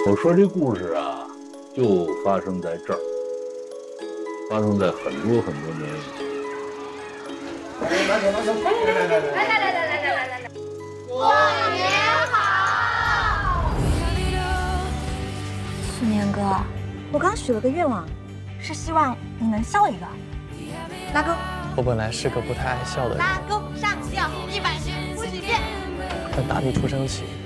我说这故事啊，就发生在这儿，发生在很多很多年以前。 来，过年好！ 去年哥，我刚许了个愿望，是希望你能笑一个。拉钩。 我本来是个不太爱笑的人， 拉钩上吊100遍，不许变。 但打你出生起，